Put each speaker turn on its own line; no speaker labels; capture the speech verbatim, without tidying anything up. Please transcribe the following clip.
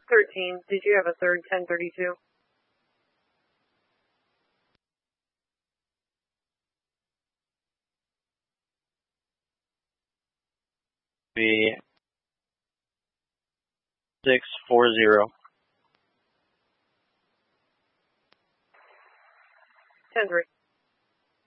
thirteen, did you have a third ten thirty-two?
Be six four zero.
ten three.